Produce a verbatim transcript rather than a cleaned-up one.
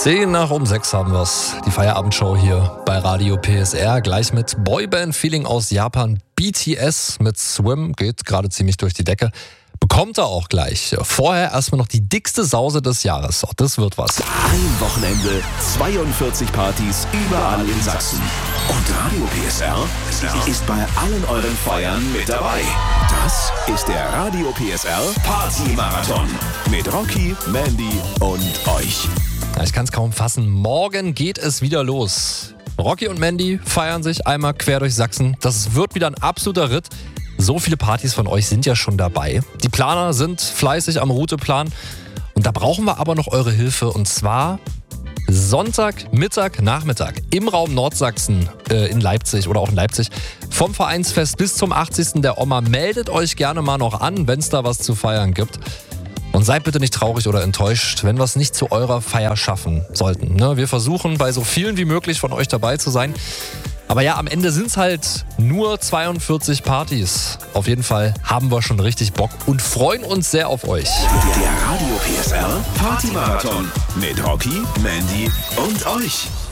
Zehn nach um sechs haben wir's. Die Feierabendshow hier bei Radio P S R. Gleich mit Boyband-Feeling aus Japan. B T S mit Swim geht gerade ziemlich durch die Decke. Bekommt er auch gleich. Vorher erstmal noch die dickste Sause des Jahres. Auch das wird was. Ein Wochenende, zweiundvierzig Partys überall in Sachsen. Und Radio P S R ist bei allen euren Feiern mit dabei. Das ist der Radio P S R Party-Marathon. Mit Rocky, Mandy und euch. Ja, ich kann es kaum fassen. Morgen geht es wieder los. Rocky und Mandy feiern sich einmal quer durch Sachsen. Das wird wieder ein absoluter Ritt. So viele Partys von euch sind ja schon dabei. Die Planer sind fleißig am Routeplan. Und da brauchen wir aber noch eure Hilfe. Und zwar Sonntag, Mittag, Nachmittag im Raum Nordsachsen äh, in Leipzig oder auch in Leipzig. Vom Vereinsfest bis zum achtzigsten der Oma. Meldet euch gerne mal noch an, wenn es da was zu feiern gibt. Und seid bitte nicht traurig oder enttäuscht, wenn wir es nicht zu eurer Feier schaffen sollten. Ne? Wir versuchen, bei so vielen wie möglich von euch dabei zu sein. Aber ja, am Ende sind es halt nur zweiundvierzig Partys. Auf jeden Fall haben wir schon richtig Bock und freuen uns sehr auf euch. Der Radio P S R Party-Marathon mit Rocky, Mandy und euch.